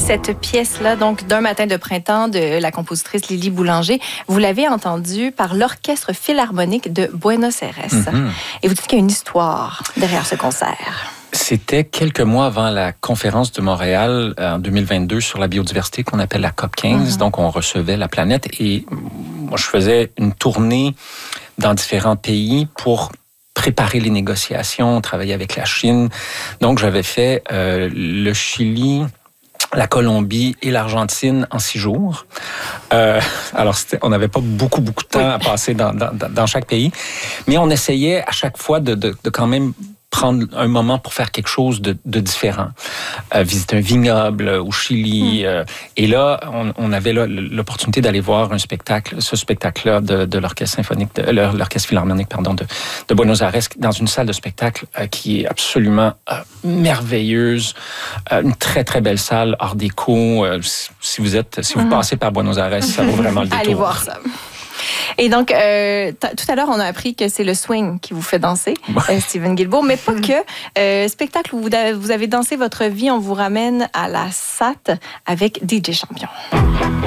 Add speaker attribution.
Speaker 1: cette pièce-là, donc d'un matin de printemps de la compositrice Lily Boulanger, vous l'avez entendue par l'Orchestre Philharmonique de Buenos Aires. Mm-hmm. Et vous dites qu'il y a une histoire derrière ce concert.
Speaker 2: C'était quelques mois avant la conférence de Montréal en 2022 sur la biodiversité qu'on appelle la COP 15. Donc, on recevait la planète et moi, je faisais une tournée dans différents pays pour préparer les négociations, travailler avec la Chine. Donc, j'avais fait le Chili, la Colombie et l'Argentine en 6 jours. Alors, on n'avait pas beaucoup de temps à passer dans chaque pays, mais on essayait à chaque fois de quand même prendre un moment pour faire quelque chose de différent. Visiter un vignoble au Chili. Et là, on avait l'opportunité d'aller voir ce spectacle-là de l'Orchestre symphonique, l'Orchestre Philharmonique, de Buenos Aires, dans une salle de spectacle qui est absolument merveilleuse. Une très, très belle salle, art déco. Si vous passez par Buenos Aires, ça vaut vraiment le détour.
Speaker 1: Allez voir ça. Et donc, tout à l'heure, on a appris que c'est le swing qui vous fait danser, Steven Guilbeault, mais pas que. Spectacle où vous avez dansé votre vie, on vous ramène à la SAT avec DJ Champion.